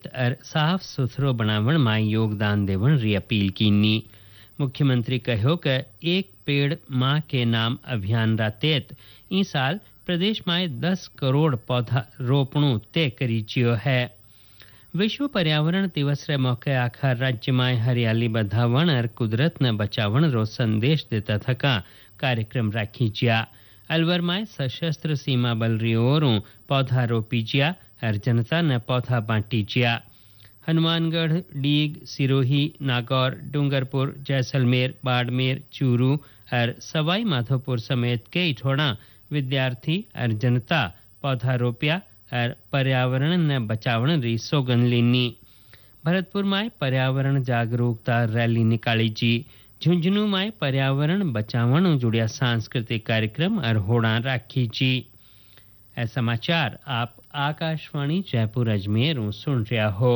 और साफ सुथरो बनावण में योगदान देवण री अपील कीनी। मुख्यमंत्री कहो कि एक पेड़ मां के नाम अभियान रा तहत इस साल प्रदेश में 10 करोड़ पौधा रोपणों तय करी चियो है। विश्व पर्यावरण दिवस रे मौके आखिर राज्य में हरियाली बढ़ावण और कुदरत ने बचावण रो संदेश देता थका कार्यक्रम राखी जिया। अलवर में सशस्त्र सीमा बल री ओरों पौधा रोपी जिया और जनता ने पौधा बांटी जिया। हनुमानगढ़, डीग, सिरोही, नागौर, डूंगरपुर, जैसलमेर, बाड़मेर, चूरू और सवाई माधोपुर समेत कई ठोड़ा विद्यार्थी और जनता पौधा रोपिया और पर्यावरण ने बचावण री सौगंध लीनी। भरतपुर में पर्यावरण जागरूकता रैली निकाली जी। झुंझुनू में पर्यावरण बचावण जुड़िया सांस्कृतिक कार्यक्रम और होड़ा राखी जी। ऐ समाचार आप आकाशवाणी जयपुर अजमेर सुन रहा हो।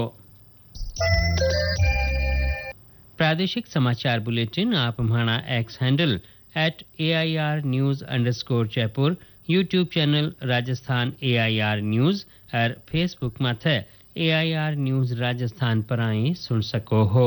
प्रादेशिक समाचार बुलेटिन आप हमारा x handle @AIR_News_Jaipur, YouTube channel Rajasthan AIR news और फेसबुक माथे AIR न्यूज राजस्थान पर आए सुन सको हो।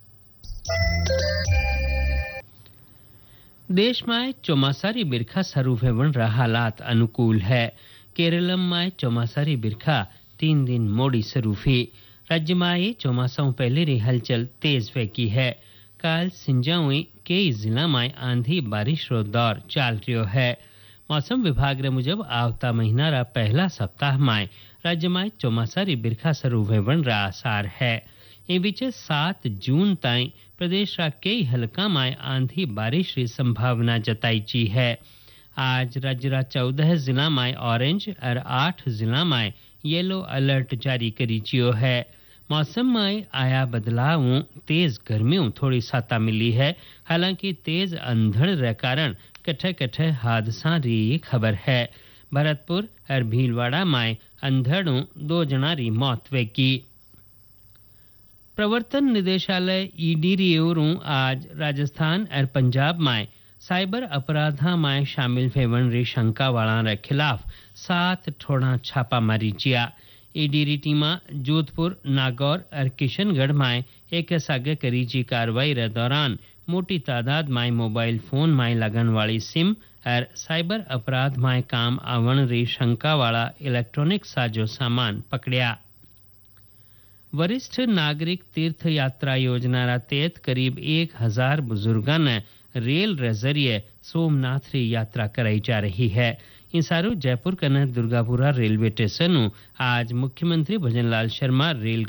देश में चौमासारी बिरखा शुरू होने रा हालात अनुकूल है। केरलम में चौमासारी बिरखा 3 दिन मोड़ी शुरू हुई। राज्य में चौमासा पहले री हलचल तेज फेंकी है। काल सिंजाई कई जिला में आंधी बारिश रो दौर चल रहा है। मौसम विभाग रे मुजब आवता महीना रा पहला सप्ताह में राज्य में चौमासारी बिरखा शुरू होने रा आसार है। इन बीच 7 जून ताईं प्रदेश रा कई हलका में आंधी बारिश री संभावना जताई ची है। आज राज्य रा 14 जिला में ऑरेंज और 8 जिला में येलो अलर्ट जारी करी चियो है। मौसम में आया बदलाव तेज गर्मियों थोड़ी साता मिली है। हालांकि तेज अंधड़ रे कारण कठे कठे हादसा री खबर है। भरतपुर और भीलवाड़ा में अंधड़ों 2 जना री मौत हुई की। प्रवर्तन निदेशालय ईडी री ओरों आज राजस्थान और पंजाब में साइबर अपराधा में शामिल होवन री शंका वाला रे खिलाफ 7 ठोड़ा छापा मारी जिया। ईडी री टीमा जोधपुर, नागौर और किशनगढ़ में एक सागे करी जी कार्रवाई रे दौरान मोटी तादाद में मोबाइल फोन में लगन वाली सिम और साइबर अपराध में काम आवण री शंका वाला इलेक्ट्रॉनिक साजो सामान पकड़िया। वरिष्ठ नागरिक तीर्थ यात्रा योजना रा तहत करीब 1000 बुजुर्गों ने रेल रे जरिए सोमनाथ री यात्रा कराई जा रही है। इंसारू जयपुर कने दुर्गापुरा रेलवे स्टेशन आज मुख्यमंत्री भजनलाल शर्मा रेल